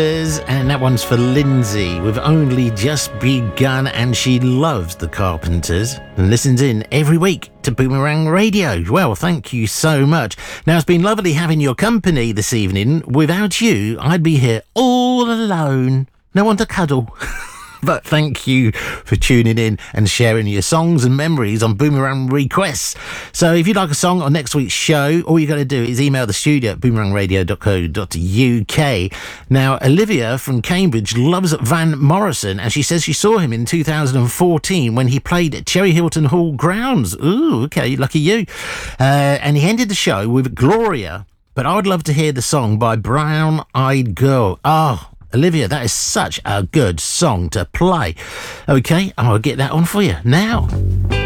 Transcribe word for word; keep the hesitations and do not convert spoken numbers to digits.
And that one's for Lindsay. We've only just begun, and she loves the Carpenters and listens in every week to Boomerang Radio. Well, thank you so much. Now, it's been lovely having your company this evening. Without you, I'd be here all alone. No one to cuddle. But thank you for tuning in and sharing your songs and memories on Boomerang Requests. So if you'd like a song on next week's show, all you got to do is email the studio at boomerang radio dot co dot uk. Now, Olivia from Cambridge loves Van Morrison, and she says she saw him in two thousand fourteen when he played at Cherry Hilton Hall grounds. Ooh, okay, lucky you. Uh, and he ended the show with Gloria, but I would love to hear the song by Brown Eyed Girl. Oh, Olivia, that is such a good song to play. Okay, I'll get that on for you now.